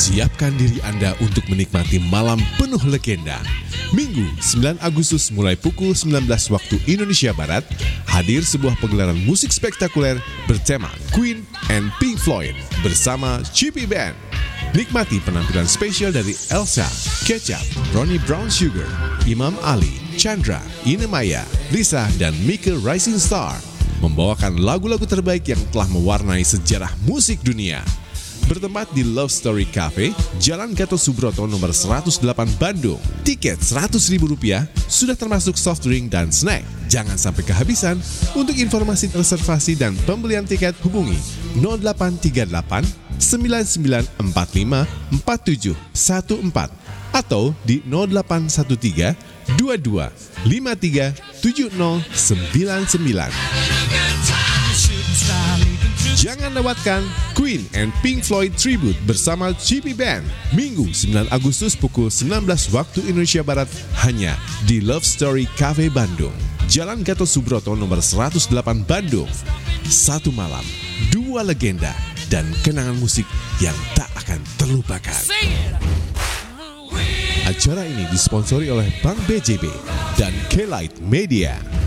Siapkan diri Anda untuk menikmati malam penuh legenda. Minggu 9 Agustus mulai pukul 19 waktu Indonesia Barat, hadir sebuah pegelaran musik spektakuler bertema Queen and Pink Floyd bersama Chippy Band. Nikmati penampilan spesial dari Elsa, Kecap, Ronnie Brown Sugar, Imam Ali, Chandra, Ine Maya, Lisa, dan Michael Rising Star membawakan lagu-lagu terbaik yang telah mewarnai sejarah musik dunia. Bertempat di Love Story Cafe, Jalan Gatot Subroto nomor 108 Bandung. Tiket Rp100.000 sudah termasuk soft drink dan snack. Jangan sampai kehabisan. Untuk informasi reservasi dan pembelian tiket hubungi 0838 9945 4714 atau di 0813 22 53 7099. Jangan lewatkan Queen and Pink Floyd Tribute bersama Chippy Band Minggu 9 Agustus pukul 19 waktu Indonesia Barat hanya di Love Story Cafe Bandung, Jalan Gatot Subroto nomor 108 Bandung. Satu malam, dua legenda dan kenangan musik yang tak akan terlupakan. Acara ini disponsori oleh Bank BJB dan K-Light Media.